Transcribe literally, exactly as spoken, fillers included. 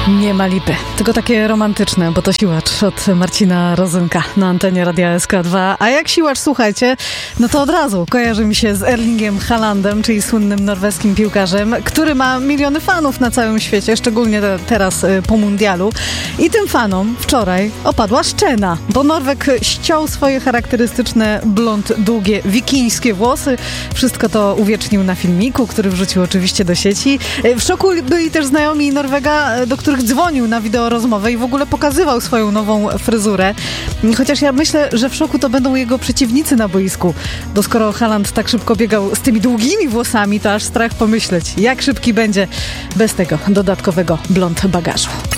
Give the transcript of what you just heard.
Nie ma lipy, tylko takie romantyczne, bo to Siłacz od Marcina Rozynka na antenie Radia S K dwa. A jak Siłacz, słuchajcie, no to od razu kojarzy mi się z Erlingiem Haalandem, czyli słynnym norweskim piłkarzem, który ma miliony fanów na całym świecie, szczególnie teraz po mundialu. I tym fanom wczoraj opadła szczena, bo Norweg ściął swoje charakterystyczne blond, długie, wikińskie włosy. Wszystko to uwiecznił na filmiku, który wrzucił oczywiście do sieci. W szoku byli też znajomi Norwega, do których dzwonił na wideorozmowę i w ogóle pokazywał swoją nową fryzurę. Chociaż ja myślę, że w szoku to będą jego przeciwnicy na boisku. Bo skoro Haaland tak szybko biegał z tymi długimi włosami, to aż strach pomyśleć, jak szybki będzie bez tego dodatkowego blond bagażu.